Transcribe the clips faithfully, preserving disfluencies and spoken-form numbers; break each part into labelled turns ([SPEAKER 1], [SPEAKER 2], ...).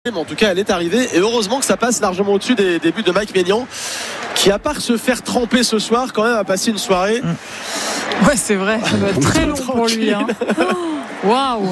[SPEAKER 1] Mais en tout cas elle est arrivée et heureusement que ça passe largement au-dessus des, des buts de Mike Maignan qui, à part se faire tremper ce soir, quand même a passé une soirée
[SPEAKER 2] mmh. ouais c'est vrai, ça doit être très long pour lui hein. Waouh.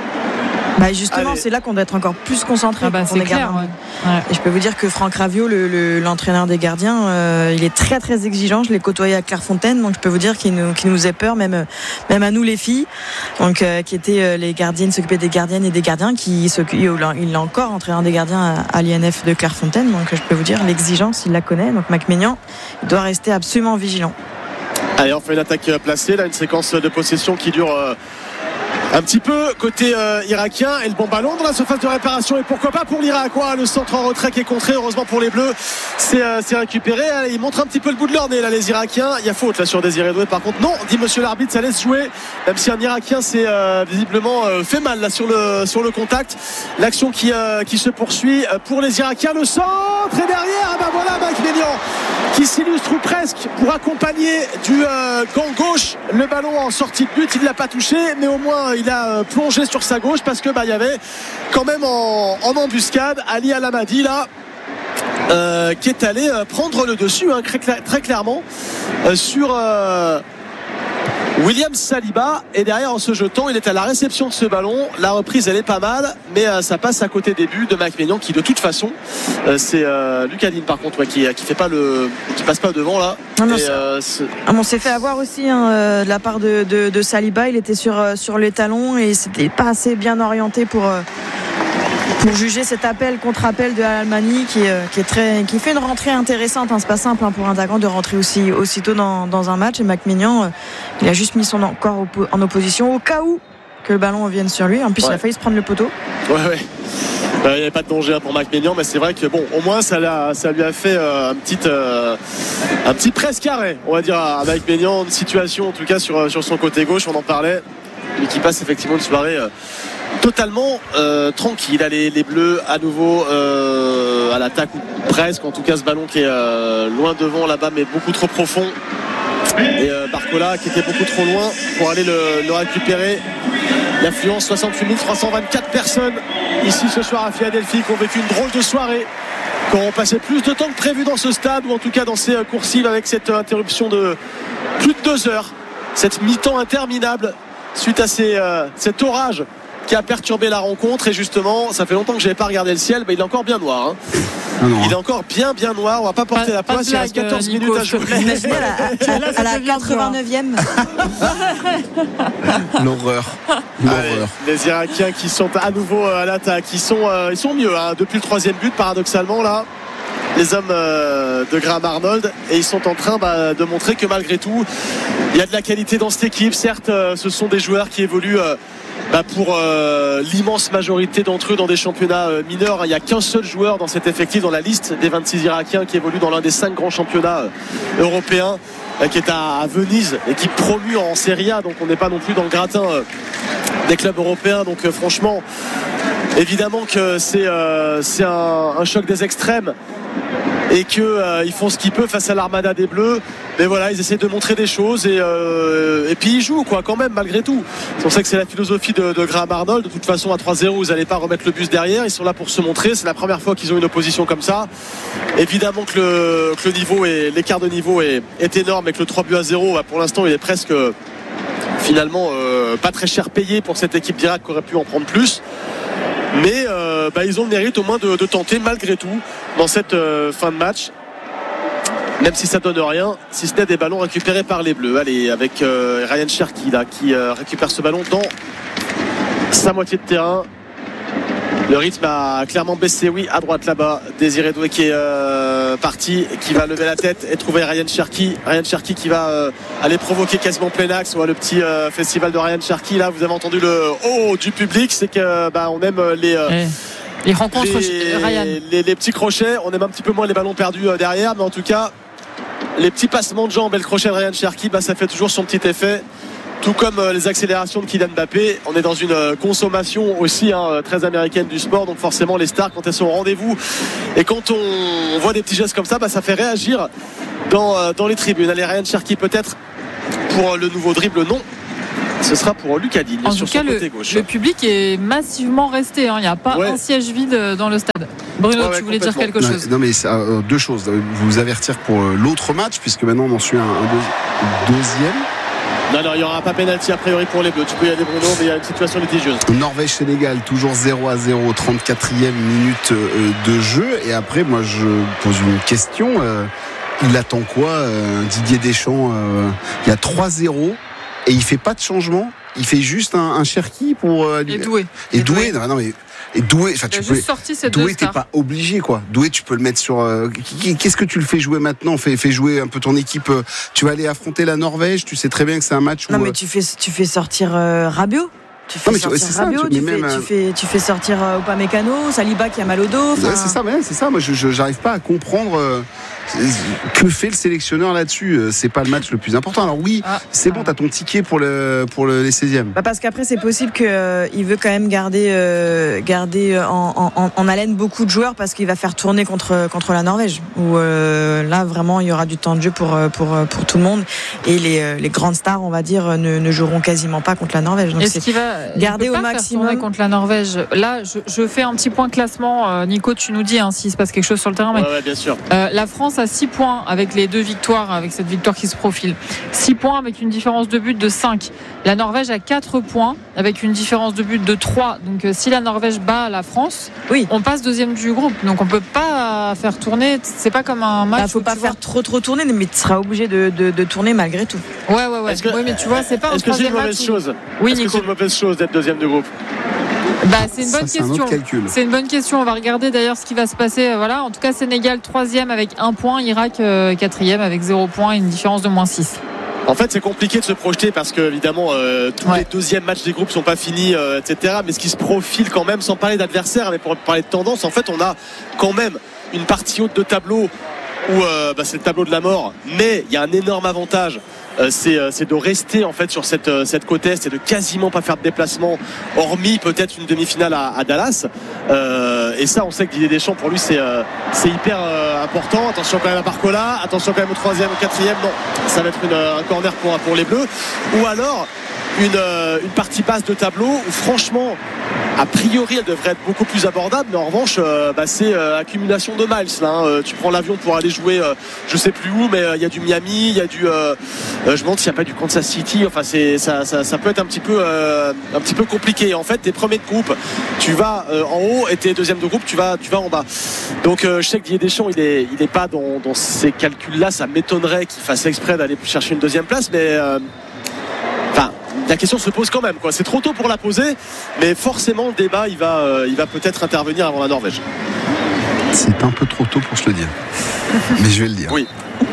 [SPEAKER 3] Bah justement,
[SPEAKER 1] Allez.
[SPEAKER 3] c'est là qu'on doit être encore plus concentré.
[SPEAKER 2] Ah bah c'est clair. Ouais. Ouais.
[SPEAKER 3] Et je peux vous dire que Franck Raviot, le, le, l'entraîneur des gardiens, euh, il est très très exigeant. Je l'ai côtoyé à Clairefontaine, donc je peux vous dire qu'il nous, qu'il nous faisait peur, même même à nous les filles, donc euh, qui étaient euh, les gardiennes, s'occupaient des gardiennes et des gardiens, qui il est encore entraîneur des gardiens à, à l'I N F de Clairefontaine. Donc je peux vous dire l'exigence, il la connaît. Donc Mike Maignan, il doit rester absolument vigilant.
[SPEAKER 1] Allez, on fait une attaque placée, là une séquence de possession qui dure euh... un petit peu côté euh, irakien et le bon ballon dans la surface de réparation et pourquoi pas pour l'Irak, ouais, le centre en retrait qui est contré, heureusement pour les Bleus c'est, euh, c'est récupéré. Allez, ils montrent un petit peu le bout de leur nez là les Irakiens, il y a faute là sur Désiré Doué par contre, non, dit monsieur l'arbitre, ça laisse jouer même si un Irakien s'est euh, visiblement euh, fait mal là sur le, sur le contact. L'action qui, euh, qui se poursuit pour les Irakiens, le centre et derrière, ah bah voilà Mike Maignan qui s'illustre presque pour accompagner du euh, gant gauche le ballon en sortie de but, il ne l'a pas touché mais au moins il a plongé sur sa gauche parce que bah il y avait quand même en, en embuscade Ali Alamadi là euh, qui est allé euh, prendre le dessus hein, très, très clairement euh, sur euh, William Saliba et derrière en se jetant il est à la réception de ce ballon. La reprise elle est pas mal mais euh, ça passe à côté des buts de Mike Maignan qui de toute façon euh, c'est euh, Lucas Digne par contre ouais, qui, qui fait pas le qui passe pas devant là.
[SPEAKER 3] Non, non,
[SPEAKER 1] et, euh,
[SPEAKER 3] ah, on s'est fait avoir aussi hein, euh, de la part de, de, de Saliba, il était sur, euh, sur les talons et c'était pas assez bien orienté pour euh, pour juger cet appel contre-appel de Al-Almani qui, euh, qui, est très, qui fait une rentrée intéressante hein. C'est pas simple hein, pour un attaquant de rentrer aussi, aussitôt dans, dans un match et Mike Maignan euh, il a juste mis son corps en opposition au cas où que le ballon revienne sur lui. En plus ouais. Il a failli se prendre le poteau.
[SPEAKER 1] Ouais ouais. Il n'y avait pas de danger pour Mike Maignan mais c'est vrai que bon au moins ça, l'a, ça lui a fait euh, un petit euh, un petit presque arrêt on va dire à Mike Maignan, une situation en tout cas sur, sur son côté gauche, on en parlait, mais qui passe effectivement une soirée euh, totalement euh, tranquille. Allez, les Bleus à nouveau euh, à l'attaque ou presque, en tout cas ce ballon qui est euh, loin devant là-bas mais beaucoup trop profond et euh, Barcola qui était beaucoup trop loin pour aller le, le récupérer. L'affluence soixante-huit mille trois cent vingt-quatre personnes ici ce soir à Philadelphie qui ont vécu une drôle de soirée, qui ont passé plus de temps que prévu dans ce stade ou en tout cas dans ces coursives avec cette interruption de plus de deux heures, cette mi-temps interminable suite à ces, euh, cet orage qui a perturbé la rencontre. Et justement ça fait longtemps que je n'avais pas regardé le ciel, mais il est encore bien noir hein. Non, non. Il est encore bien bien noir, on va pas porter pas, la poisse, il reste quatorze
[SPEAKER 2] Nico,
[SPEAKER 1] minutes à jouer.
[SPEAKER 3] Imaginez à la, à, à la quatre-vingt-neuvième.
[SPEAKER 4] L'horreur.
[SPEAKER 1] L'horreur. Les Irakiens qui sont à nouveau à l'attaque, ils sont, euh, ils sont mieux hein, depuis le troisième but paradoxalement là, les hommes euh, de Graham Arnold, et ils sont en train bah, de montrer que malgré tout il y a de la qualité dans cette équipe. Certes euh, ce sont des joueurs qui évoluent euh, Bah pour euh, l'immense majorité d'entre eux dans des championnats euh, mineurs. Il n'y a qu'un seul joueur dans cet effectif, dans la liste des vingt-six Irakiens, qui évolue dans l'un des cinq grands championnats euh, européens, euh, qui est à, à Venise, équipe promue en Serie A, donc on n'est pas non plus dans le gratin euh, des clubs européens. Donc euh, franchement évidemment que c'est, euh, c'est un, un choc des extrêmes et qu'ils euh, font ce qu'ils peuvent face à l'armada des Bleus, mais voilà, ils essaient de montrer des choses et, euh, et puis ils jouent quoi quand même malgré tout. On sait que c'est la philosophie de, de Graham Arnold. De toute façon à trois zéro vous n'allez pas remettre le bus derrière, ils sont là pour se montrer, c'est la première fois qu'ils ont une opposition comme ça. Évidemment que le, que le niveau est, l'écart de niveau est, est énorme et que le trois buts à zéro bah, pour l'instant il est presque finalement euh, pas très cher payé pour cette équipe d'Irak qui aurait pu en prendre plus. Mais euh, bah, ils ont le mérite au moins de, de tenter malgré tout dans cette euh, fin de match, même si ça donne rien, si ce n'est des ballons récupérés par les Bleus. Allez, avec euh, Ryan Cherki là, qui euh, récupère ce ballon dans sa moitié de terrain. Le rythme a clairement baissé, oui, à droite là-bas. Désiré Doué qui est euh, parti, qui va lever la tête et trouver Ryan Cherki. Ryan Cherki qui va euh, aller provoquer quasiment plein axe. Ouais, le petit euh, festival de Ryan Cherki. Là, vous avez entendu le oh du public, c'est que bah, on aime les. Euh,
[SPEAKER 2] hey. Les rencontres
[SPEAKER 1] les,
[SPEAKER 2] Ryan.
[SPEAKER 1] Les, les petits crochets, on aime un petit peu moins les ballons perdus euh, derrière, mais en tout cas, les petits passements de jambes et le crochet de Ryan Cherki, bah, ça fait toujours son petit effet. Tout comme euh, les accélérations de Kylian Mbappé. On est dans une euh, consommation aussi hein, très américaine du sport, donc forcément les stars quand elles sont au rendez-vous et quand on, on voit des petits gestes comme ça, bah, ça fait réagir dans, euh, dans les tribunes. Allez, Ryan Cherki peut-être pour euh, le nouveau dribble, non. Ce sera pour Lucas Digne
[SPEAKER 2] en
[SPEAKER 1] sur
[SPEAKER 2] tout cas,
[SPEAKER 1] son
[SPEAKER 2] le,
[SPEAKER 1] côté gauche.
[SPEAKER 2] le public est massivement resté. Hein. Il n'y a pas
[SPEAKER 1] ouais.
[SPEAKER 2] un siège vide dans le stade. Bruno,
[SPEAKER 1] ouais, ouais,
[SPEAKER 2] tu voulais dire quelque chose?
[SPEAKER 4] Non, mais ça, euh, deux choses. Vous avertir pour euh, l'autre match, puisque maintenant on en suit un, un deux, deuxième.
[SPEAKER 1] Non, non, il n'y aura pas pénalty a priori pour les Bleus. Tu peux y aller, Bruno, mais il y a une situation litigieuse.
[SPEAKER 4] Norvège-Sénégal, toujours zéro à zéro, trente-quatrième minute euh, de jeu. Et après, moi, je pose une question. Euh, il attend quoi, euh, Didier Deschamps euh, il y a trois zéro et il fait pas de changement. Il fait juste un, un Cherki pour. Euh,
[SPEAKER 2] et Doué.
[SPEAKER 4] Et, et Doué, non, non, mais. Et Doué, enfin, tu peux.
[SPEAKER 2] Sorti ces
[SPEAKER 4] Doué,
[SPEAKER 2] deux
[SPEAKER 4] t'es pas obligé, quoi. Doué, tu peux le mettre sur. Euh, qu'est-ce que tu le fais jouer maintenant? Fais, fais jouer un peu ton équipe. Euh, tu vas aller affronter la Norvège. Tu sais très bien que c'est un match où.
[SPEAKER 3] Non, mais tu fais, tu fais sortir euh, Rabiot. Tu fais
[SPEAKER 4] non, mais
[SPEAKER 3] sortir
[SPEAKER 4] c'est ça,
[SPEAKER 3] Rabiot,
[SPEAKER 4] tu,
[SPEAKER 3] tu, fais,
[SPEAKER 4] même,
[SPEAKER 3] tu, fais, tu fais sortir euh, Upamecano, Saliba qui a mal au dos.
[SPEAKER 4] Ouais, c'est ça, ouais, c'est ça. Moi, je, je j'arrive pas à comprendre. Euh, que fait le sélectionneur là-dessus? C'est pas le match le plus important. Alors oui, ah, c'est bon, t'as ton ticket pour le pour le, les seizièmes.
[SPEAKER 3] Bah parce qu'après c'est possible que euh, il veut quand même garder euh, garder en, en, en haleine beaucoup de joueurs parce qu'il va faire tourner contre contre la Norvège où euh, là vraiment il y aura du temps de jeu pour pour pour tout le monde et les les grandes stars on va dire ne, ne joueront quasiment pas contre la Norvège. Donc
[SPEAKER 2] est-ce qu'il va
[SPEAKER 3] garder
[SPEAKER 2] il peut
[SPEAKER 3] au
[SPEAKER 2] pas
[SPEAKER 3] maximum
[SPEAKER 2] faire contre la Norvège? Là, je, je fais un petit point classement. Nico, tu nous dis hein, s'il se passe quelque chose sur le terrain. Mais
[SPEAKER 1] ouais, ouais, bien sûr.
[SPEAKER 2] Euh, la France a six points avec les deux victoires, avec cette victoire qui se profile. six points avec une différence de but de cinq. La Norvège a quatre points avec une différence de but de trois. Donc si la Norvège bat la France,
[SPEAKER 3] oui.
[SPEAKER 2] on passe deuxième du groupe. Donc on peut pas faire tourner. C'est pas comme un match.
[SPEAKER 3] Il bah, faut pas faire vois. trop trop tourner, mais tu seras obligé de, de, de tourner malgré tout.
[SPEAKER 2] Ouais ouais ouais. Que, oui, mais tu vois, c'est pas un
[SPEAKER 1] est-ce que c'est une mauvaise
[SPEAKER 2] match
[SPEAKER 1] chose
[SPEAKER 2] où... Oui,
[SPEAKER 1] est-ce
[SPEAKER 2] Nico.
[SPEAKER 1] que c'est une mauvaise chose d'être deuxième du groupe?
[SPEAKER 2] Bah, c'est une bonne
[SPEAKER 4] ça,
[SPEAKER 2] question.
[SPEAKER 4] C'est,
[SPEAKER 2] c'est une bonne question. On va regarder d'ailleurs ce qui va se passer. Voilà. En tout cas, Sénégal troisième avec un point, Irak euh, quatrième avec zéro point et une différence de moins six.
[SPEAKER 1] En fait, c'est compliqué de se projeter parce que évidemment euh, tous ouais. les deuxièmes matchs des groupes sont pas finis, euh, et cetera. Mais ce qui se profile quand même, sans parler d'adversaire, mais pour parler de tendance, en fait, on a quand même une partie haute de tableau où euh, bah, c'est le tableau de la mort. Mais il y a un énorme avantage. Euh, c'est, euh, c'est de rester en fait sur cette, euh, cette côte est et de quasiment pas faire de déplacement, hormis peut-être une demi-finale à, à Dallas. Euh, et ça, on sait que Didier Deschamps, pour lui, c'est, euh, c'est hyper euh, important. Attention quand même à Barcola, attention quand même au troisième, au quatrième. Non, ça va être une, un corner pour, pour les Bleus. Ou alors une, euh, une partie basse de tableau où franchement, a priori, elle devrait être beaucoup plus abordable, mais en revanche, euh, bah, c'est euh, accumulation de miles. Là, hein. Tu prends l'avion pour aller jouer, euh, je sais plus où, mais il euh, y a du Miami, il y a du, euh, euh, je me demande s'il n'y a pas du Kansas City. Enfin, c'est ça, ça, ça peut être un petit peu, euh, un petit peu compliqué. En fait, t'es premier de groupe, tu vas euh, en haut, et t'es deuxième de groupe, tu vas, tu vas en bas. Donc, euh, je sais que Didier Deschamps, il est, il est pas dans, dans ces calculs-là. Ça m'étonnerait qu'il fasse exprès d'aller chercher une deuxième place, mais. Euh, Enfin, la question se pose quand même, quoi. C'est trop tôt pour la poser, mais forcément le débat il va, euh, il va peut-être intervenir avant la Norvège.
[SPEAKER 4] C'est un peu trop tôt pour se le dire, mais je vais le dire.
[SPEAKER 1] Oui.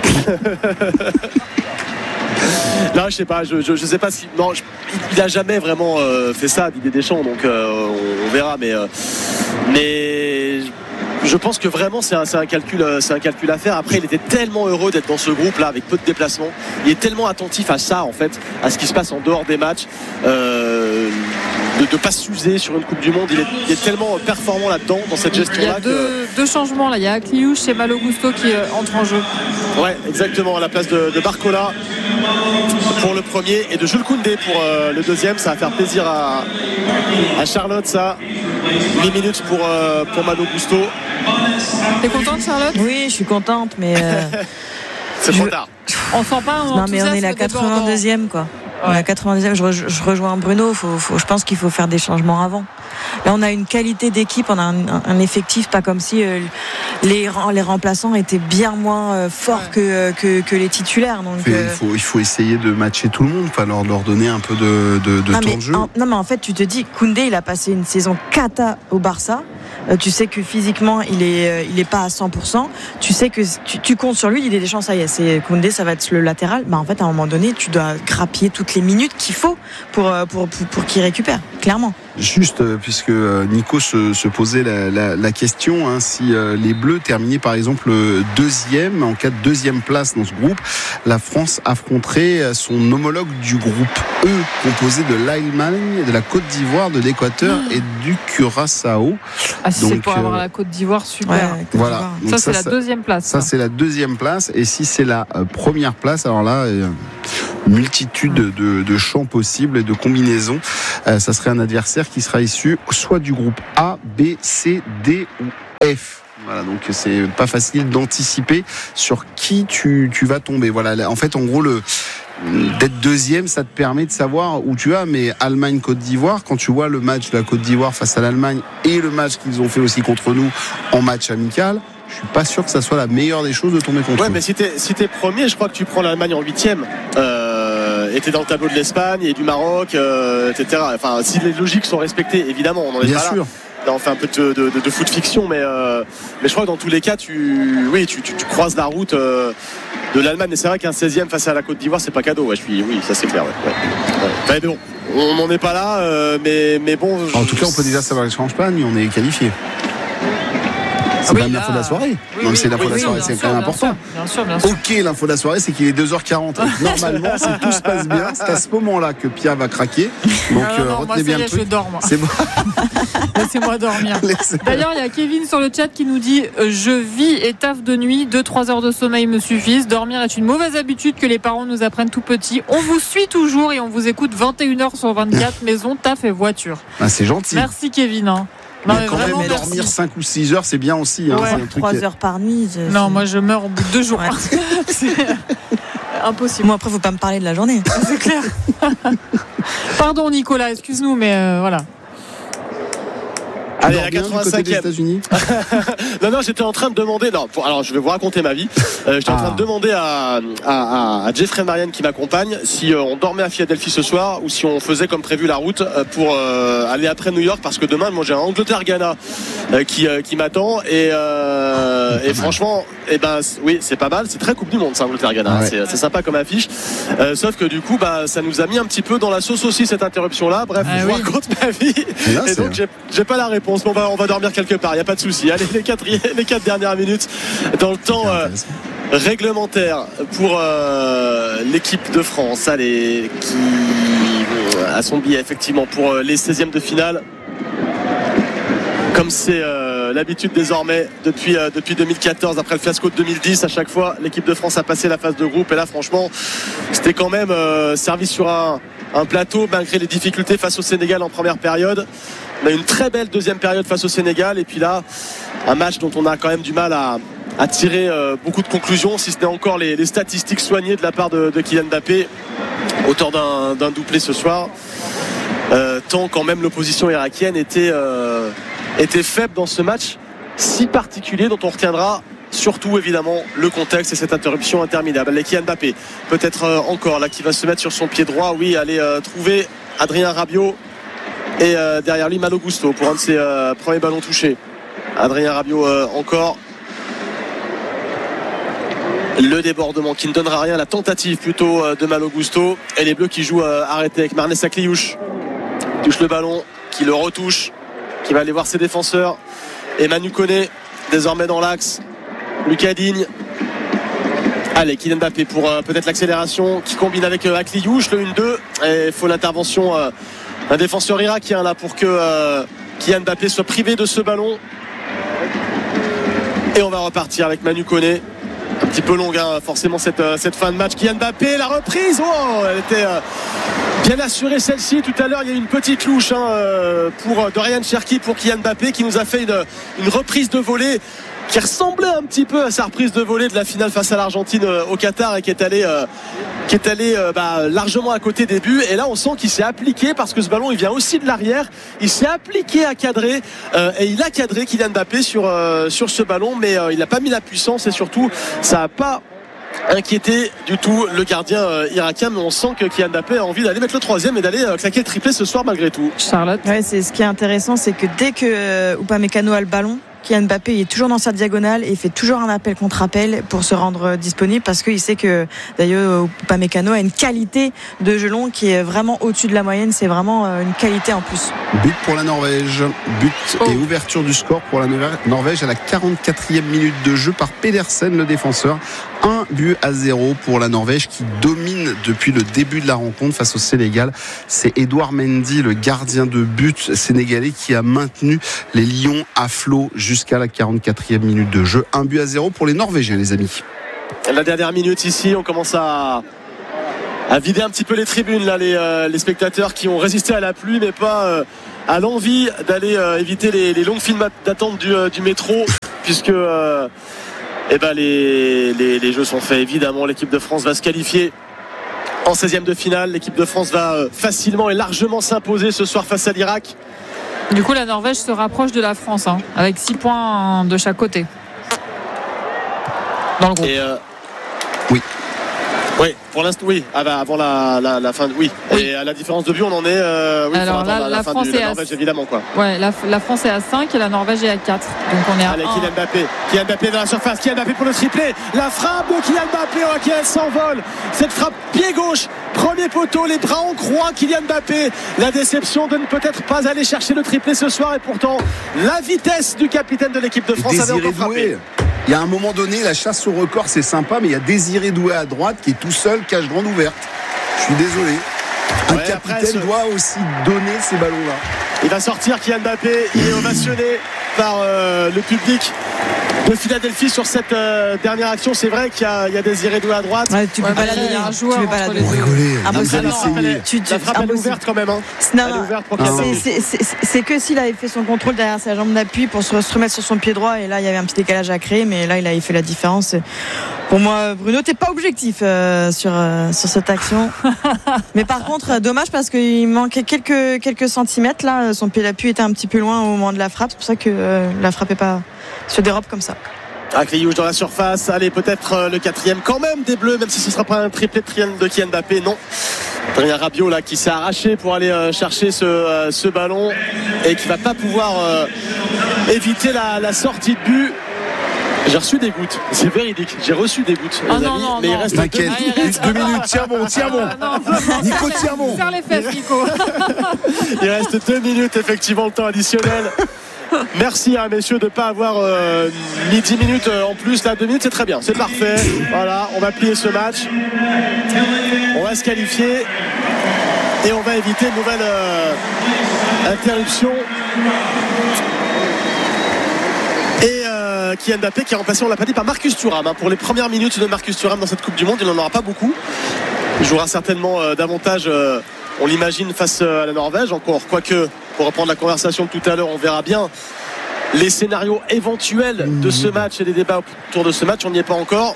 [SPEAKER 1] Là, je sais pas, je, je, je sais pas si. Non, je, il a jamais vraiment euh, fait ça, Didier Deschamps, donc euh, on, on verra, mais. Euh, mais je pense que vraiment c'est un, c'est un calcul c'est un calcul à faire. Après, il était tellement heureux d'être dans ce groupe là avec peu de déplacements, il est tellement attentif à ça en fait, à ce qui se passe en dehors des matchs, euh, de ne pas s'user sur une Coupe du Monde. Il est, il est tellement performant là-dedans, dans cette gestion là.
[SPEAKER 2] Il y a deux,
[SPEAKER 1] que...
[SPEAKER 2] deux changements là, il y a Akliouche et Malo Gusto qui euh, entrent en jeu.
[SPEAKER 1] Ouais, exactement, à la place de, de Barcola pour le premier et de Jules Koundé pour euh, le deuxième. Ça va faire plaisir à, à Charlotte, ça. huit minutes pour, euh, pour Malo Gusto.
[SPEAKER 2] T'es contente, Charlotte?
[SPEAKER 3] Oui, je suis contente, mais euh,
[SPEAKER 1] c'est trop tard.
[SPEAKER 2] On sent pas un
[SPEAKER 3] non mais on est la quatre-vingt-deuxième quoi. Ouais. On est la quatre-vingt-deuxième. Je, re, je rejoins Bruno. Faut, faut, je pense qu'il faut faire des changements avant. Là, on a une qualité d'équipe, on a un, un, un effectif, pas comme si euh, les, les remplaçants étaient bien moins euh, forts ouais. que, que, que les titulaires. Donc,
[SPEAKER 4] Fait,
[SPEAKER 3] euh...
[SPEAKER 4] il, faut, il faut essayer de matcher tout le monde, enfin, leur, leur donner un peu de, de, de
[SPEAKER 3] non,
[SPEAKER 4] temps de jeu.
[SPEAKER 3] En, non, mais en fait, tu te dis, Koundé, il a passé une saison cata au Barça. Euh, tu sais que physiquement, il est, euh, il est pas à cent pour cent. Tu sais que tu, tu comptes sur lui, il a des chances, ça y est, c'est Koundé, ça va être le latéral. Bah, en fait, à un moment donné, tu dois grappiller toutes les minutes qu'il faut pour, pour, pour, pour qu'il récupère, clairement.
[SPEAKER 4] Juste, euh, puisque euh, Nico se, se posait la, la, la question, hein, si euh, les Bleus terminaient par exemple deuxième, en cas de deuxième place dans ce groupe, la France affronterait son homologue du groupe E, composé de l'Allemagne, de la Côte d'Ivoire, de l'Équateur mmh. et du Curaçao.
[SPEAKER 2] Ah, si donc, c'est pour euh, avoir la Côte d'Ivoire, super. Ouais,
[SPEAKER 4] voilà.
[SPEAKER 2] Donc ça, ça, c'est la deuxième place.
[SPEAKER 4] Ça, ça, c'est la deuxième place. Et si c'est la euh, première place, alors là, euh, multitude de, de champs possibles et de combinaisons. Euh, ça serait un adversaire qui sera issu soit du groupe A, B, C, D ou F. Voilà, donc c'est pas facile d'anticiper sur qui tu, tu vas tomber. Voilà, en fait, en gros, le d'être deuxième, ça te permet de savoir où tu vas. Mais Allemagne-Côte d'Ivoire, quand tu vois le match de la Côte d'Ivoire face à l'Allemagne et le match qu'ils ont fait aussi contre nous en match amical, je suis pas sûr que ça soit la meilleure des choses de tomber contre eux.
[SPEAKER 1] Ouais, mais si t'es, si t'es premier, je crois que tu prends l'Allemagne en huitième. Euh, et t'es dans le tableau de l'Espagne et du Maroc, euh, et cetera. Enfin, si les logiques sont respectées, évidemment, on en est
[SPEAKER 4] Bien
[SPEAKER 1] pas
[SPEAKER 4] sûr.
[SPEAKER 1] là. Là, on fait un peu de, de, de, de foot fiction, mais, euh, mais je crois que dans tous les cas, tu, oui, tu, tu, tu croises la route euh, de l'Allemagne. Et c'est vrai qu'un seizième face à la Côte d'Ivoire, c'est pas cadeau. Ouais, je suis, oui, ça c'est clair. Ouais. Ouais. Ouais. Mais bon, on n'en est pas là, euh, mais, mais bon.
[SPEAKER 4] En tout cas, on peut déjà savoir que Espagne, on est qualifié. C'est
[SPEAKER 2] Ah oui,
[SPEAKER 4] quand même
[SPEAKER 2] là...
[SPEAKER 4] l'info de la soirée.
[SPEAKER 2] Oui,
[SPEAKER 4] non,
[SPEAKER 2] oui,
[SPEAKER 4] c'est l'info
[SPEAKER 2] oui,
[SPEAKER 4] de la soirée,
[SPEAKER 2] oui,
[SPEAKER 4] c'est
[SPEAKER 2] sûr,
[SPEAKER 4] quand même
[SPEAKER 2] bien
[SPEAKER 4] important.
[SPEAKER 2] Sûr, bien sûr, bien sûr.
[SPEAKER 4] Ok, l'info de la soirée, c'est qu'il est deux heures quarante. Normalement, si tout se passe bien, c'est à ce moment-là que Pierre va craquer. Donc,
[SPEAKER 2] non, non,
[SPEAKER 4] euh,
[SPEAKER 2] non,
[SPEAKER 4] retenez
[SPEAKER 2] moi,
[SPEAKER 4] bien
[SPEAKER 2] ça y
[SPEAKER 4] le
[SPEAKER 2] est,
[SPEAKER 4] truc.
[SPEAKER 2] je dors, moi.
[SPEAKER 4] C'est bon.
[SPEAKER 2] Laissez-moi dormir.
[SPEAKER 4] Laissez-
[SPEAKER 2] D'ailleurs, il y a Kevin sur le chat qui nous dit euh, je vis et taffe de nuit, deux trois heures de sommeil me suffisent. Dormir est une mauvaise habitude que les parents nous apprennent tout petit. On vous suit toujours et on vous écoute vingt et une heures sur vingt-quatre, maison, taf et voiture.
[SPEAKER 4] Ah, c'est gentil.
[SPEAKER 2] Merci Kevin. Hein. Non,
[SPEAKER 4] Mais
[SPEAKER 2] mais
[SPEAKER 4] quand même,
[SPEAKER 2] vraiment,
[SPEAKER 4] dormir
[SPEAKER 2] merci.
[SPEAKER 4] cinq ou six heures, c'est bien aussi. Hein.
[SPEAKER 2] Ouais.
[SPEAKER 4] C'est un truc
[SPEAKER 3] trois
[SPEAKER 4] qui-
[SPEAKER 3] heures par nuit. c'est-
[SPEAKER 2] Non, moi je meurs au bout de deux jours.
[SPEAKER 3] Ouais.
[SPEAKER 2] C'est impossible.
[SPEAKER 3] Moi, après, faut pas me parler de la journée.
[SPEAKER 2] C'est clair. Pardon Nicolas, excuse-nous, mais euh, voilà.
[SPEAKER 4] Tu
[SPEAKER 1] Allez,
[SPEAKER 4] dors
[SPEAKER 1] la
[SPEAKER 4] bien du côté des
[SPEAKER 1] quatre-vingt-cinquième.
[SPEAKER 4] États-Unis.
[SPEAKER 1] Non, non, j'étais en train de demander. Non, pour- alors je vais vous raconter ma vie. Euh, j'étais en
[SPEAKER 4] Ah.
[SPEAKER 1] train de demander à, à, à Jeffrey Marianne qui m'accompagne si euh, on dormait à Philadelphie ce soir ou si on faisait comme prévu la route euh, pour euh, aller après New York parce que demain, moi j'ai un Angleterre-Ghana euh, qui, euh, qui m'attend et, euh, et franchement, eh ben c- oui, c'est pas mal. C'est très Coupe du Monde, ça, Angleterre-Ghana.
[SPEAKER 4] Ah ouais.
[SPEAKER 1] C'est, c'est sympa comme affiche. Euh, sauf que du coup, bah, ça nous a mis un petit peu dans la sauce aussi cette interruption-là. Bref,
[SPEAKER 2] Ah
[SPEAKER 1] je vous
[SPEAKER 2] oui.
[SPEAKER 1] raconte ma vie.
[SPEAKER 4] Et là,
[SPEAKER 1] Et
[SPEAKER 4] c'est-
[SPEAKER 1] donc j'ai, j'ai pas la réponse. Mais on va, on va dormir quelque part. Il y a pas de souci. Allez, les quatre, les quatre dernières minutes dans le temps euh, réglementaire pour euh, l'équipe de France. Allez, qui euh, a son billet effectivement pour euh, les seizièmes de finale. Comme c'est euh, l'habitude désormais depuis, euh, depuis deux mille quatorze, après le fiasco de deux mille dix, à chaque fois l'équipe de France a passé la phase de groupe et là franchement c'était quand même euh, servi sur un, un plateau malgré les difficultés face au Sénégal en première période. On a eu une très belle deuxième période face au Sénégal et puis là un match dont on a quand même du mal à, à tirer euh, beaucoup de conclusions, si ce n'est encore les, les statistiques soignées de la part de, de Kylian Mbappé, auteur d'un, d'un doublé ce soir, euh, tant quand même l'opposition irakienne était, euh, était faible dans ce match si particulier dont on retiendra surtout évidemment le contexte et cette interruption interminable. Et Kylian Mbappé peut-être euh, encore là qui va se mettre sur son pied droit, oui, aller euh, trouver Adrien Rabiot et euh, derrière lui Malo Gusto pour un de ses euh, premiers ballons touchés. Adrien Rabiot euh, encore. Le débordement qui ne donnera rien, la tentative plutôt euh, de Malo Gusto et les Bleus qui jouent euh, arrêté avec Marnès Akliouche. Touche le ballon, qui le retouche, qui va aller voir ses défenseurs. Et Manu Koné désormais dans l'axe. Lucas Digne. Allez, Kylian Mbappé pour euh, peut-être l'accélération qui combine avec euh, Akliouche, le un deux. Et il faut l'intervention euh, d'un défenseur irakien là pour que euh, Kylian Mbappé soit privé de ce ballon. Et on va repartir avec Manu Koné. Un petit peu longue hein, forcément cette, euh, cette fin de match. Kylian Mbappé, la reprise, oh, elle était euh, bien assurée celle-ci. Tout à l'heure il y a eu une petite louche hein, euh, pour euh, Dorian Cherki pour Kylian Mbappé qui nous a fait une, une reprise de volée qui ressemblait un petit peu à sa reprise de volée de la finale face à l'Argentine euh, au Qatar et qui est allé euh, qui est allé euh, bah, largement à côté des buts. Et là on sent qu'il s'est appliqué parce que ce ballon il vient aussi de l'arrière, il s'est appliqué à cadrer euh, et il a cadré Kylian Mbappé sur, euh, sur ce ballon, mais euh, il n'a pas mis la puissance et surtout ça n'a pas inquiété du tout le gardien euh, irakien. Mais on sent que Kylian Mbappé a envie d'aller mettre le troisième et d'aller euh, claquer le triplé ce soir malgré tout.
[SPEAKER 2] Charlotte.
[SPEAKER 3] Ouais, c'est ce qui est intéressant, c'est que dès que euh, Upamecano a le ballon, Kylian Mbappé il est toujours dans sa diagonale et il fait toujours un appel contre appel pour se rendre disponible parce qu'il sait que d'ailleurs Upamecano a une qualité de jeu long qui est vraiment au-dessus de la moyenne. C'est vraiment une qualité en plus.
[SPEAKER 4] But pour la Norvège. But
[SPEAKER 2] Oh.
[SPEAKER 4] et ouverture du score pour la Norvège à la quarante-quatrième minute de jeu par Pedersen, le défenseur. Un but à zéro pour la Norvège qui domine depuis le début de la rencontre face au Sénégal. C'est Edouard Mendy, le gardien de but sénégalais, qui a maintenu les Lions à flot jusqu'à la quarante-quatrième minute de jeu. Un but à zéro pour les Norvégiens, les amis.
[SPEAKER 1] La dernière minute ici, on commence à à vider un petit peu les tribunes là, les, euh, les spectateurs qui ont résisté à la pluie, mais pas euh, à l'envie d'aller euh, éviter les, les longues files d'attente du, euh, du métro, puisque euh, eh ben, les, les, les jeux sont faits. Évidemment, l'équipe de France va se qualifier en seizième de finale. L'équipe de France va euh, facilement et largement s'imposer ce soir face à l'Irak.
[SPEAKER 2] Du coup, la Norvège se rapproche de la France, hein, avec six points de chaque côté dans le groupe.
[SPEAKER 1] Et euh,
[SPEAKER 4] oui.
[SPEAKER 1] Oui, pour l'instant, oui. Ah bah, avant la, la, la fin de, oui.
[SPEAKER 2] Oui.
[SPEAKER 1] Et à la différence de but, on en est. Euh, oui,
[SPEAKER 2] Alors là,
[SPEAKER 1] la, la,
[SPEAKER 2] la
[SPEAKER 1] fin
[SPEAKER 2] France
[SPEAKER 1] du, la
[SPEAKER 2] est
[SPEAKER 1] Norvège,
[SPEAKER 2] à...
[SPEAKER 1] évidemment, quoi.
[SPEAKER 2] Ouais, la, la France est à cinq et la Norvège est à quatre. Donc on est à
[SPEAKER 1] Allez,
[SPEAKER 2] un.
[SPEAKER 1] Kylian Mbappé. Kylian Mbappé dans la surface. Kylian Mbappé pour le triplé. La frappe de Kylian Mbappé. Oh, qui elle s'envole. Cette frappe pied gauche. Premier poteau. Les bras en croix. Kylian Mbappé. La déception de ne peut-être pas aller chercher le triplé ce soir. Et pourtant, la vitesse du capitaine de l'équipe de France avait encore frappé.
[SPEAKER 4] Il y a un moment donné, la chasse au record, c'est sympa, mais il y a Désiré Doué à droite qui est tout seul, cage grande ouverte. Je suis désolé. Un
[SPEAKER 1] Ouais,
[SPEAKER 4] capitaine
[SPEAKER 1] après, ce...
[SPEAKER 4] doit aussi donner ces ballons-là.
[SPEAKER 1] Il va sortir Kylian Mbappé. Il est ovationné par euh, le public de Philadelphie sur cette euh, dernière action. C'est vrai qu'il y a, il y a Désiré Doué à droite.
[SPEAKER 3] Ouais, tu peux
[SPEAKER 2] Ouais,
[SPEAKER 3] pas
[SPEAKER 2] bah,
[SPEAKER 3] la
[SPEAKER 2] il y a
[SPEAKER 3] donner.
[SPEAKER 2] un joueur
[SPEAKER 3] Tu peux pas la
[SPEAKER 2] entre
[SPEAKER 3] donner.
[SPEAKER 2] les deux.
[SPEAKER 4] Rigolez.
[SPEAKER 3] Ah,
[SPEAKER 4] vous
[SPEAKER 3] bah,
[SPEAKER 4] avez
[SPEAKER 3] non,
[SPEAKER 4] essayé.
[SPEAKER 3] Tu, tu,
[SPEAKER 1] La frappe elle est
[SPEAKER 3] impossible.
[SPEAKER 1] ouverte quand même. Hein.
[SPEAKER 3] Non,
[SPEAKER 1] Elle est
[SPEAKER 3] non.
[SPEAKER 1] ouverte pour
[SPEAKER 4] Ah.
[SPEAKER 1] Kylian Mbappé.
[SPEAKER 3] C'est- c'est- c'est- C'est que s'il avait fait son contrôle derrière sa jambe d'appui pour se se remettre sur son pied droit, et là il y avait un petit décalage à créer, mais là il avait fait la différence. Pour moi, Bruno, t'es pas objectif euh, sur euh, sur cette action. Mais par contre, euh, dommage parce qu'il manquait quelques quelques centimètres là. Son pied d'appui était un petit peu loin au moment de la frappe. C'est pour ça que euh, la frappe est pas se dérobe comme ça.
[SPEAKER 1] Akliouche dans la surface. Allez, peut-être euh, le quatrième quand même des Bleus, même si ce ne sera pas un triplé de Kylian Mbappé. Non. Adrien Rabiot là qui s'est arraché pour aller euh, chercher ce, euh, ce ballon et qui va pas pouvoir euh, éviter la, la sortie de but. J'ai reçu des gouttes, c'est véridique. J'ai reçu des gouttes,
[SPEAKER 2] Ah
[SPEAKER 1] les
[SPEAKER 2] non,
[SPEAKER 1] amis,
[SPEAKER 2] non,
[SPEAKER 1] mais il
[SPEAKER 2] non.
[SPEAKER 1] reste
[SPEAKER 4] T'inquiète,
[SPEAKER 2] Ah, il reste-
[SPEAKER 4] deux minutes, tiens bon, tiens bon.
[SPEAKER 2] Ah, non,
[SPEAKER 4] Nico, tiens bon.
[SPEAKER 2] serre les fesses, Nico.
[SPEAKER 1] Il reste deux minutes, effectivement, le temps additionnel. Merci à messieurs de ne pas avoir euh, mis dix minutes euh, en plus. Là, deux minutes, c'est très bien, c'est parfait. Voilà, on va plier ce match. On va se qualifier et on va éviter une nouvelle euh, interruption. Et euh, Kylian Mbappé qui est remplacé, on l'a pas dit, par Marcus Thuram. Hein, pour les premières minutes de Marcus Thuram dans cette Coupe du Monde, il n'en aura pas beaucoup. Il jouera certainement euh, davantage, euh, on l'imagine, face à la Norvège. Encore, quoique, pour reprendre la conversation de tout à l'heure, on verra bien les scénarios éventuels de ce match et les débats autour de ce match. On n'y est pas encore.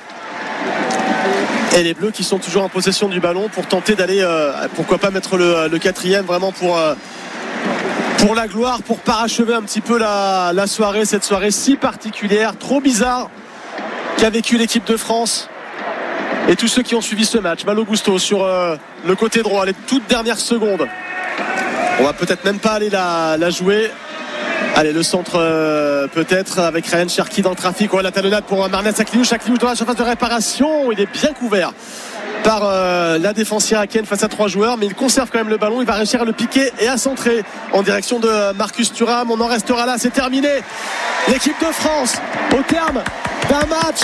[SPEAKER 1] Et les Bleus qui sont toujours en possession du ballon pour tenter d'aller, euh, pourquoi pas mettre le, le quatrième, vraiment pour... Euh, pour la gloire, pour parachever un petit peu la, la soirée, cette soirée si particulière, trop bizarre qu'a vécu l'équipe de France et tous ceux qui ont suivi ce match. Malo Gusto sur euh, le côté droit, les toutes dernières secondes. On va peut-être même pas aller la, la jouer. Allez, le centre euh, peut-être avec Ryan Cherki dans le trafic. Ouais, la talonnade pour Marnez Akliouche. Akliouche dans la surface de réparation. Il est bien couvert par euh, la défense irakienne face à trois joueurs, mais il conserve quand même le ballon. Il va réussir à le piquer et à centrer en direction de Marcus Thuram. On en restera là, c'est terminé. L'équipe de France, au terme d'un match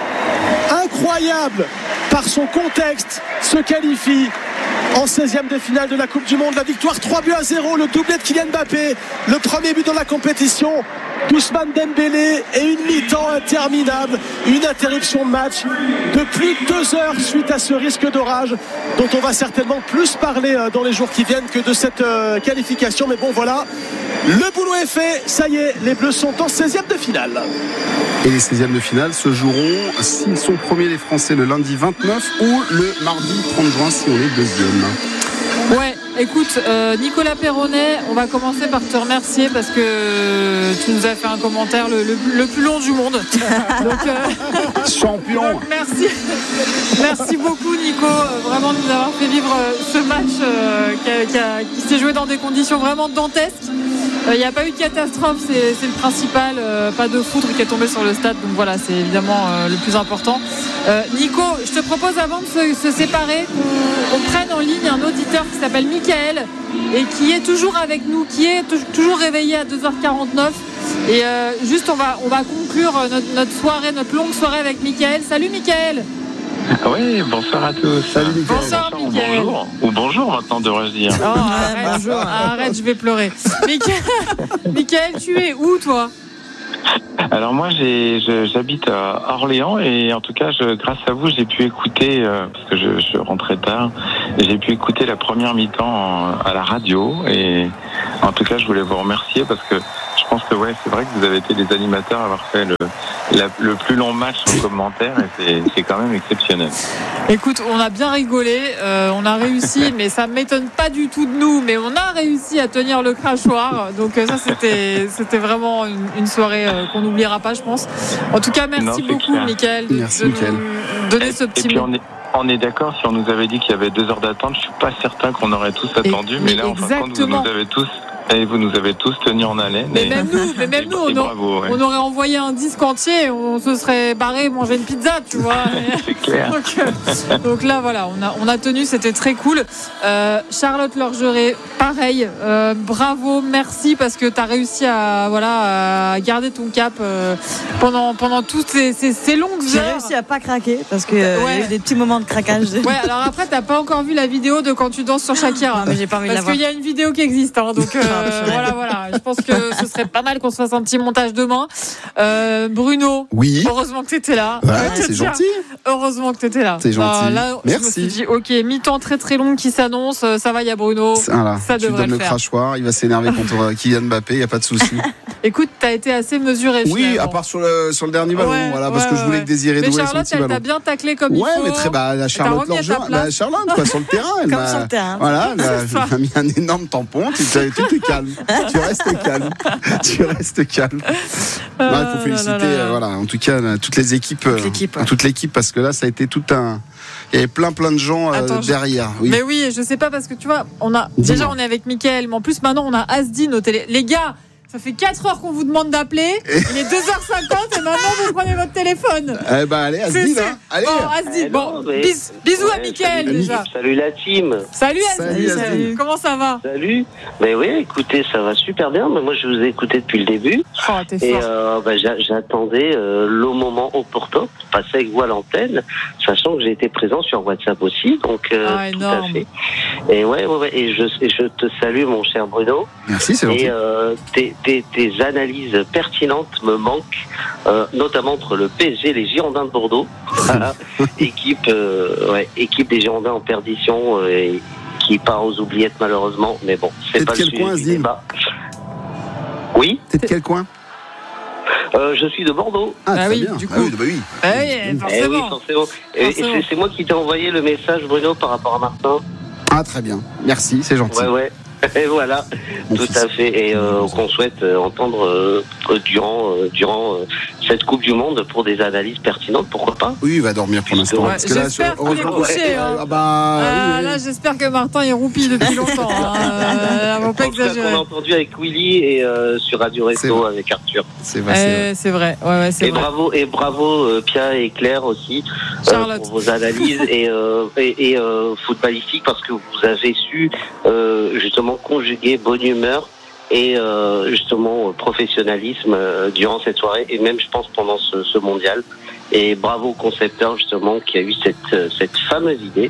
[SPEAKER 1] incroyable par son contexte, se qualifie en seizième de finale de la Coupe du Monde. La victoire trois buts à zéro, le doublé de Kylian Mbappé, le premier but dans la compétition d'Ousmane Dembélé et une mi-temps interminable, une interruption de match de plus de deux heures suite à ce risque d'orage dont on va certainement plus parler dans les jours qui viennent que de cette qualification. Mais bon, voilà, le boulot est fait, ça y est, les Bleus sont en seizième de finale.
[SPEAKER 4] Et les seizièmes de finale se joueront, s'ils sont premiers les Français, le lundi vingt-neuf ou le mardi trente juin si on est deuxième.
[SPEAKER 2] Ouais, écoute, euh, Nicolas Perronnet, on va commencer par te remercier parce que tu nous as fait un commentaire le, le, le plus long du monde. Donc, euh,
[SPEAKER 4] champion.
[SPEAKER 2] Donc merci, merci beaucoup Nico, euh, vraiment de nous avoir fait vivre euh, ce match euh, qui, a, qui, a, qui s'est joué dans des conditions vraiment dantesques. Il n'y a pas eu de catastrophe, c'est, c'est le principal, euh, pas de foudre qui est tombé sur le stade, donc voilà, c'est évidemment euh, le plus important. Euh, Nico, je te propose avant de se, se séparer qu'on, qu'on prenne en ligne un auditeur qui s'appelle Mickaël et qui est toujours avec nous, qui est t- toujours réveillé à deux heures quarante-neuf. Et euh, juste, on va, on va conclure notre, notre soirée, notre longue soirée avec Mickaël. Salut Mickaël.
[SPEAKER 5] Oui, bonsoir à tous.
[SPEAKER 4] Salut Mickaël.
[SPEAKER 2] Bonsoir Mickaël.
[SPEAKER 5] Bonjour. Ou bonjour maintenant, devrais-je dire.
[SPEAKER 2] Oh, arrête,
[SPEAKER 3] bonjour.
[SPEAKER 2] arrête, je vais pleurer. Mickaël, Mickaël, tu es où toi ?
[SPEAKER 5] Alors moi, j'ai, je, j'habite à Orléans et en tout cas, je, grâce à vous, j'ai pu écouter, euh, parce que je, je rentrais tard, j'ai pu écouter la première mi-temps en, à la radio et en tout cas, je voulais vous remercier parce que je pense que ouais, c'est vrai que vous avez été des animateurs à avoir fait le, la, le plus long match en commentaire et c'est, c'est quand même exceptionnel.
[SPEAKER 2] Écoute, on a bien rigolé, euh, on a réussi, mais ça ne m'étonne pas du tout de nous, mais on a réussi à tenir le crachoir. Donc ça, c'était, c'était vraiment une, une soirée euh, qu'on n'oubliera pas, je pense. En tout cas, merci non, beaucoup, Mickaël, de,
[SPEAKER 4] merci,
[SPEAKER 2] de
[SPEAKER 4] Mickaël.
[SPEAKER 2] nous donner ce petit
[SPEAKER 5] mot. On est d'accord, si on nous avait dit qu'il y avait deux heures d'attente, je suis pas certain qu'on aurait tous attendu, et, mais, mais là, en fin de compte, vous nous avez tous, et vous nous avez tous tenus en haleine.
[SPEAKER 2] Mais
[SPEAKER 5] et,
[SPEAKER 2] même nous, mais même nous, on, bravo, ouais. on aurait envoyé un disque entier, on se serait barré manger une pizza, tu vois.
[SPEAKER 5] C'est clair.
[SPEAKER 2] donc, euh, donc là, voilà, on a, on a tenu, c'était très cool. Euh, Charlotte Lorgeret, pareil, euh, bravo, merci parce que tu as réussi à, voilà, à garder ton cap euh, pendant, pendant toutes ces, ces, ces longues
[SPEAKER 3] J'ai
[SPEAKER 2] heures.
[SPEAKER 3] J'ai réussi à pas craquer parce qu'il euh, ouais. y a eu des petits moments de craquage.
[SPEAKER 2] Ouais, alors après, t'as pas encore vu la vidéo de quand tu danses sur Shakira.
[SPEAKER 3] Non, mais j'ai pas envie de la voir.
[SPEAKER 2] Parce qu'il y a une vidéo qui existe, hein, donc euh, voilà, voilà. Je pense que ce serait pas mal qu'on se fasse un petit montage demain. Euh, Bruno,
[SPEAKER 4] oui.
[SPEAKER 2] Heureusement que t'étais là.
[SPEAKER 4] Ouais, c'est dire, gentil.
[SPEAKER 2] Heureusement que t'étais là.
[SPEAKER 4] C'est gentil.
[SPEAKER 2] Euh, là,
[SPEAKER 4] merci.
[SPEAKER 2] Je me suis dit, ok, mi-temps très très long qui s'annonce. Ça va, il y a Bruno.
[SPEAKER 4] Voilà.
[SPEAKER 2] Ça
[SPEAKER 4] tu
[SPEAKER 2] devrait
[SPEAKER 4] donnes
[SPEAKER 2] le,
[SPEAKER 4] le
[SPEAKER 2] faire.
[SPEAKER 4] crachoir. Il va s'énerver contre Kylian Mbappé. Il y a pas de souci.
[SPEAKER 2] Écoute, t'as été assez mesuré.
[SPEAKER 4] Oui,
[SPEAKER 2] finalement.
[SPEAKER 4] à part sur le sur le dernier ballon,
[SPEAKER 2] ouais,
[SPEAKER 4] voilà, parce
[SPEAKER 2] ouais,
[SPEAKER 4] que je voulais
[SPEAKER 2] ouais.
[SPEAKER 4] que Désiré Doué son petit
[SPEAKER 2] Charlotte, elle
[SPEAKER 4] ballon.
[SPEAKER 2] t'a bien taclé comme
[SPEAKER 4] ouais,
[SPEAKER 2] il faut.
[SPEAKER 4] mais très bah la Charlotte Lorgeret, la Charlotte quoi, sur le terrain, elle
[SPEAKER 3] comme
[SPEAKER 4] m'a,
[SPEAKER 3] sur le terrain.
[SPEAKER 4] voilà, elle m'a mis un énorme tampon. Tu t'es calme, tu restes calme, tu restes calme.
[SPEAKER 2] Euh,
[SPEAKER 4] non, il faut féliciter, là, là, là. Euh, voilà, en tout cas toutes les équipes, toute l'équipe, ouais. toute l'équipe, parce que là, ça a été tout un. Il y avait plein plein de gens euh, Attends, derrière.
[SPEAKER 2] Je... Oui. Mais oui, je sais pas parce que tu vois, on a Dis-moi. déjà on est avec Mickaël, mais en plus maintenant on a Asdine au télé. Les gars. Ça fait quatre heures qu'on vous demande d'appeler. Il est deux heures cinquante et maintenant vous prenez votre téléphone.
[SPEAKER 4] Eh ben allez, Asdine. Hein. Allez.
[SPEAKER 2] Bon, Asdine. Bon, mais... bis, bisous ouais, à Mickaël
[SPEAKER 6] salut,
[SPEAKER 2] déjà.
[SPEAKER 6] Salut la team.
[SPEAKER 2] Salut Asdine. Salut, Asdine. Comment ça va?
[SPEAKER 6] Salut. Ben oui, écoutez, ça va super bien. Mais moi, je vous ai écouté depuis le début.
[SPEAKER 2] Oh, t'es
[SPEAKER 6] et
[SPEAKER 2] fort.
[SPEAKER 6] euh, ben, j'attendais euh, le moment opportun pour passer avec vous à l'antenne, sachant que j'ai été présent sur WhatsApp aussi. Donc, euh,
[SPEAKER 2] ah,
[SPEAKER 6] tout
[SPEAKER 2] énorme.
[SPEAKER 6] à fait. Et ouais, ouais, ouais. Et je, et je te salue, mon cher Bruno.
[SPEAKER 4] Merci, c'est gentil.
[SPEAKER 6] Et euh, tes, tes, tes analyses pertinentes me manquent, euh, notamment entre le P S G et les Girondins de Bordeaux. Voilà. équipe, euh, ouais, équipe des Girondins en perdition euh, et qui part aux oubliettes malheureusement. Mais bon, c'est
[SPEAKER 4] T'es
[SPEAKER 6] pas
[SPEAKER 4] de quel
[SPEAKER 6] le sujet
[SPEAKER 4] coin,
[SPEAKER 6] du
[SPEAKER 4] Zine
[SPEAKER 6] débat. Oui.
[SPEAKER 4] T'es de quel coin?
[SPEAKER 6] Euh, je suis de Bordeaux.
[SPEAKER 4] Ah,
[SPEAKER 2] bah oui,
[SPEAKER 4] bien.
[SPEAKER 2] du coup.
[SPEAKER 4] Ah oui, bah oui.
[SPEAKER 2] Bah oui, forcément.
[SPEAKER 6] Eh oui, forcément. Et, et c'est, c'est moi qui t'ai envoyé le message, Bruno, par rapport à Martin.
[SPEAKER 4] Ah, très bien. Merci, c'est gentil.
[SPEAKER 6] Ouais, ouais. Et voilà, bon tout fils. à fait. Et euh, qu'on souhaite euh, entendre euh, durant, euh, durant euh, cette Coupe du Monde pour des analyses pertinentes, pourquoi pas?
[SPEAKER 4] Oui, il va dormir pour l'instant.
[SPEAKER 2] Ouais, parce que j'espère là, qu'il est couché. Hein.
[SPEAKER 4] Ah bah,
[SPEAKER 2] ah,
[SPEAKER 4] oui, oui.
[SPEAKER 2] Là, j'espère que Martin est roupi depuis longtemps. Hein. Euh, on va pas exagérer.
[SPEAKER 6] On a entendu avec Willy et euh, sur Radio Resto avec Arthur.
[SPEAKER 2] C'est vrai. Euh, c'est vrai. Ouais, ouais, c'est
[SPEAKER 6] et
[SPEAKER 2] vrai.
[SPEAKER 6] bravo et bravo euh, Pia et Claire aussi euh, pour vos analyses et, euh, et, et euh, footballistiques parce que vous avez su euh, justement conjuguer bonne humeur et euh, justement professionnalisme euh, durant cette soirée et même je pense pendant ce, ce mondial. Et bravo au concepteur justement qui a eu cette, cette fameuse idée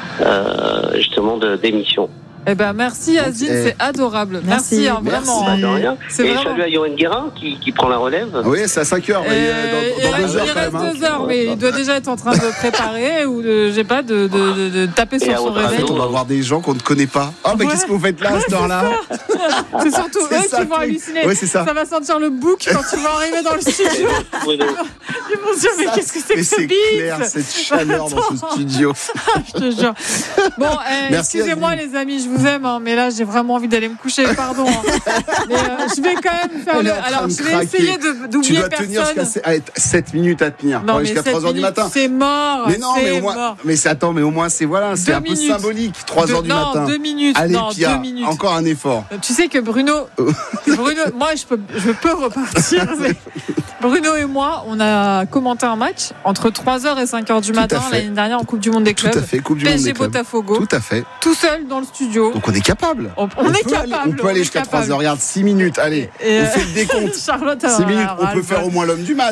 [SPEAKER 6] euh, justement de, d'émission.
[SPEAKER 2] Eh ben merci Asdine, eh, c'est adorable. Merci, merci hein, vraiment.
[SPEAKER 6] Merci. Bah, rien.
[SPEAKER 2] C'est
[SPEAKER 6] et
[SPEAKER 2] vraiment...
[SPEAKER 6] salut à Yoann Guérin qui, qui prend la relève.
[SPEAKER 4] Ah oui, c'est à cinq heures, mais euh, dans, dans deux
[SPEAKER 2] il
[SPEAKER 4] heures
[SPEAKER 2] il
[SPEAKER 4] quand
[SPEAKER 2] reste
[SPEAKER 4] même.
[SPEAKER 2] deux heures, hein. Mais il doit déjà être en train de préparer ou de, j'ai pas, de, de, de, de taper sur son réveil.
[SPEAKER 4] On va voir des gens qu'on ne connaît pas. Oh, mais ouais. Qu'est-ce que vous faites là à cette heure-là?
[SPEAKER 2] C'est surtout c'est eux ça, qui vont halluciner.
[SPEAKER 4] Oui, c'est ça.
[SPEAKER 2] Ça va sentir le bouc quand tu vas arriver dans le studio. Ils vont se dire, mais qu'est-ce que c'est que ce beat?
[SPEAKER 4] C'est clair, cette chaleur dans ce studio.
[SPEAKER 2] Je te jure. Bon, excusez-moi les amis, je vous aime, mais là, j'ai vraiment envie d'aller me coucher, pardon. Mais euh, je vais quand même faire le. Alors, je vais craquer. essayer de, d'oublier personne.
[SPEAKER 4] Tu dois tenir jusqu'à sept minutes à tenir. Non, jusqu'à trois heures du matin.
[SPEAKER 2] C'est mort.
[SPEAKER 4] Mais non,
[SPEAKER 2] c'est
[SPEAKER 4] mais au moins.
[SPEAKER 2] Mort.
[SPEAKER 4] Mais c'est, attends, mais au moins, c'est voilà, c'est deux un peu minutes. Symbolique. trois heures du
[SPEAKER 2] non,
[SPEAKER 4] matin.
[SPEAKER 2] deux minutes.
[SPEAKER 4] Allez,
[SPEAKER 2] non,
[SPEAKER 4] Pia,
[SPEAKER 2] deux minutes.
[SPEAKER 4] encore un effort.
[SPEAKER 2] Tu sais que Bruno. Bruno, moi, je peux, je peux repartir. Bruno et moi, on a commenté un match entre trois heures et cinq heures du
[SPEAKER 4] Tout
[SPEAKER 2] matin l'année dernière en Coupe du Monde des clubs.
[SPEAKER 4] Tout à fait, Coupe du Monde des clubs.
[SPEAKER 2] P S G Botafogo.
[SPEAKER 4] Tout à fait.
[SPEAKER 2] Tout seul dans le studio.
[SPEAKER 4] Donc on est capable.
[SPEAKER 2] On, on, on est capable.
[SPEAKER 4] Aller, on peut aller jusqu'à trois heures. Regarde, six minutes. Allez, et on euh, fait le décompte.
[SPEAKER 2] Charlotte,
[SPEAKER 4] six minutes. On peut faire au moins l'homme du match.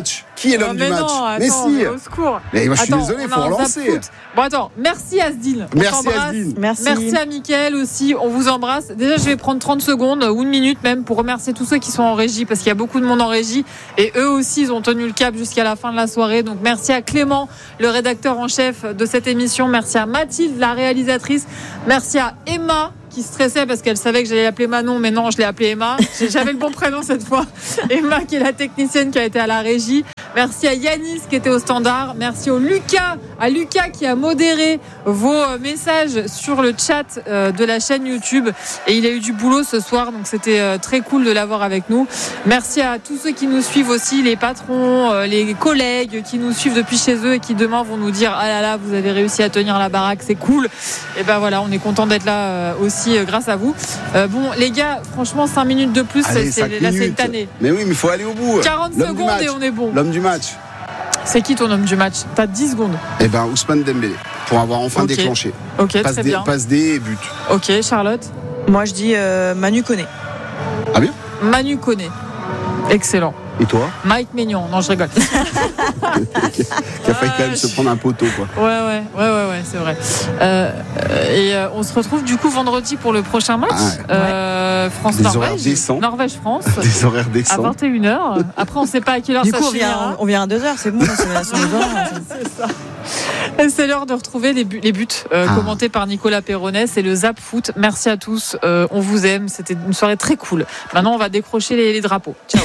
[SPEAKER 4] qui est l'homme
[SPEAKER 2] non,
[SPEAKER 4] du
[SPEAKER 2] mais
[SPEAKER 4] match?
[SPEAKER 2] Non, attends,
[SPEAKER 4] mais si.
[SPEAKER 2] au secours.
[SPEAKER 4] Mais moi, je suis
[SPEAKER 2] Attends,
[SPEAKER 4] désolé, il
[SPEAKER 2] on
[SPEAKER 4] faut
[SPEAKER 2] a un
[SPEAKER 4] relancer.
[SPEAKER 2] zap foot. Bon, attends, merci Asdine. On
[SPEAKER 4] Merci
[SPEAKER 2] t'embrasse.
[SPEAKER 4] Asdine.
[SPEAKER 3] Merci.
[SPEAKER 2] Merci à Mickaël aussi. On vous embrasse. Déjà, je vais prendre trente secondes ou une minute même pour remercier tous ceux qui sont en régie parce qu'il y a beaucoup de monde en régie et eux aussi, ils ont tenu le cap jusqu'à la fin de la soirée. Donc, merci à Clément, le rédacteur en chef de cette émission. Merci à Mathilde, la réalisatrice. Merci à Emma, qui stressait parce qu'elle savait que j'allais l'appeler Manon, mais non, je l'ai appelée Emma. J'avais le bon prénom cette fois. Emma, qui est la technicienne qui a été à la régie. Merci à Yanis qui était au standard. Merci au Lucas, à Lucas qui a modéré vos messages sur le chat de la chaîne YouTube. Et il a eu du boulot ce soir, donc c'était très cool de l'avoir avec nous. Merci à tous ceux qui nous suivent aussi, les patrons, les collègues qui nous suivent depuis chez eux et qui demain vont nous dire ah là là, vous avez réussi à tenir la baraque, c'est cool. Et ben voilà, on est content d'être là aussi grâce à vous. Euh, bon, les gars, franchement, cinq minutes de plus,
[SPEAKER 4] Allez,
[SPEAKER 2] c'est, là, c'est une tannée.
[SPEAKER 4] Mais oui, mais il faut aller au bout.
[SPEAKER 2] quarante
[SPEAKER 4] L'homme
[SPEAKER 2] secondes et on est bon.
[SPEAKER 4] L'homme du match.
[SPEAKER 2] C'est qui ton homme du match? T'as dix secondes.
[SPEAKER 4] Eh ben, Ousmane Dembélé, pour avoir enfin
[SPEAKER 2] okay.
[SPEAKER 4] déclenché.
[SPEAKER 2] Ok,
[SPEAKER 4] passe
[SPEAKER 2] très
[SPEAKER 4] des,
[SPEAKER 2] bien.
[SPEAKER 4] Passe des et but.
[SPEAKER 2] Ok, Charlotte?
[SPEAKER 3] Moi, je dis euh, Manu Koné.
[SPEAKER 4] Ah bien?
[SPEAKER 2] Manu Koné. Excellent.
[SPEAKER 4] Et toi?
[SPEAKER 2] Mike Maignan. Non, je rigole.
[SPEAKER 4] Qui a failli quand même se prendre un poteau, quoi.
[SPEAKER 2] Ouais, ouais, ouais, ouais, ouais c'est vrai. Euh, et euh, on se retrouve du coup vendredi pour le prochain match.
[SPEAKER 4] Ah ouais.
[SPEAKER 2] euh, France-Norvège.
[SPEAKER 4] Norvège-France.
[SPEAKER 2] France.
[SPEAKER 4] Des horaires décents.
[SPEAKER 2] À vingt et une heures. Après, on ne sait pas à quelle heure
[SPEAKER 3] du
[SPEAKER 2] ça
[SPEAKER 3] coup, on
[SPEAKER 2] finira.
[SPEAKER 3] vient, on vient à deux heures, c'est bon. C'est, la
[SPEAKER 2] c'est ça. Et c'est l'heure de retrouver les buts, les buts euh, ah. commentés par Nicolas Perronnet. C'est le Zap Foot. Merci à tous. Euh, on vous aime. C'était une soirée très cool. Maintenant, on va décrocher les, les drapeaux. Ciao.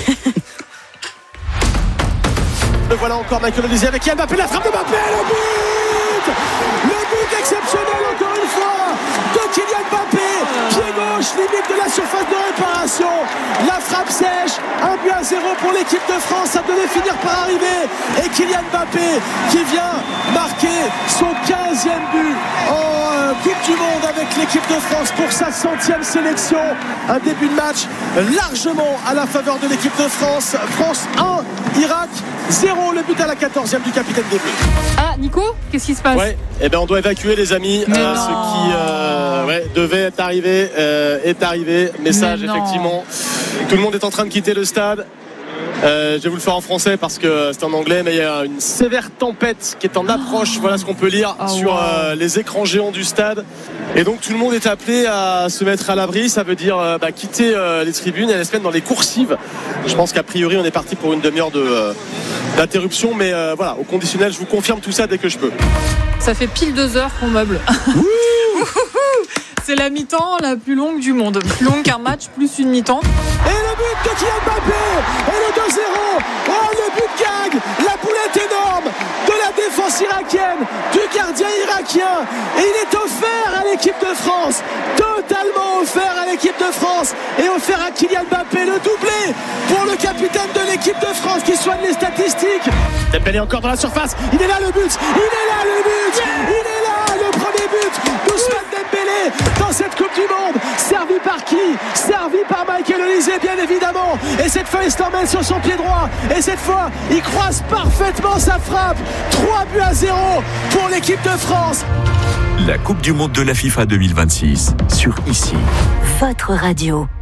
[SPEAKER 1] Le voilà encore Michael Olise avec Kylian Mbappé, la frappe de Mbappé, le but Le but exceptionnel encore une fois de Kylian Mbappé, pied gauche, limite de la surface de réparation, la frappe sèche, un but à zéro pour l'équipe de France, ça devait finir par arriver, et Kylian Mbappé qui vient marquer son quinzième but en euh, Coupe du Monde avec l'équipe de France pour sa centième sélection, un début de match largement à la faveur de l'équipe de France. France un, Irak zéro, le but à la quatorzième du capitaine des Bleus.
[SPEAKER 2] Ah, Nico, qu'est-ce qui se passe?
[SPEAKER 1] Ouais, eh ben on doit évacuer les amis. Euh, ce qui euh, ouais, devait être arrivé euh, est arrivé. Message effectivement. Tout le monde est en train de quitter le stade. Euh, je vais vous le faire en français parce que c'est en anglais, mais il y a une sévère tempête qui est en approche. Voilà ce qu'on peut lire oh, sur wow. euh, les écrans géants du stade. Et donc tout le monde est appelé à se mettre à l'abri. Ça veut dire euh, bah, quitter euh, les tribunes et aller se mettre dans les coursives. Je pense qu'a priori on est parti pour une demi-heure de, euh, d'interruption, mais euh, voilà, au conditionnel, je vous confirme tout ça dès que je peux.
[SPEAKER 2] Ça fait pile deux heures qu'on meuble. C'est la mi-temps la plus longue du monde. Plus longue qu'un match, plus une mi-temps.
[SPEAKER 1] Et le but de Kylian Mbappé. Et le deux zéro. Oh, le but gag. La boulette énorme de la défense irakienne, du gardien irakien. Et il est offert à l'équipe de France. Totalement offert à l'équipe de France. Et offert à Kylian Mbappé. Le doublé pour le capitaine de l'équipe de France qui soigne les statistiques. Dembélé encore dans la surface. Il est là le but. Il est là le but. Il est là le premier but d'Ousmane Dembélé dans cette Coupe du Monde. Servi par qui? Servi par Michael Olise, bien évidemment. Et cette fois, il se l'emmène sur son pied droit. Et cette fois, il croise parfaitement sa frappe. trois buts à zéro pour l'équipe de France.
[SPEAKER 7] La Coupe du Monde de la FIFA deux mille vingt-six sur Ici.
[SPEAKER 8] Votre radio.